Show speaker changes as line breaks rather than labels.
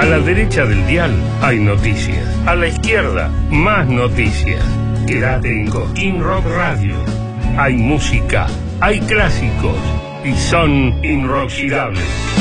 A la derecha del dial hay noticias. A la izquierda, más noticias. Quédate en Cosquín Rock Radio. Hay música, hay clásicos y son inroxidables.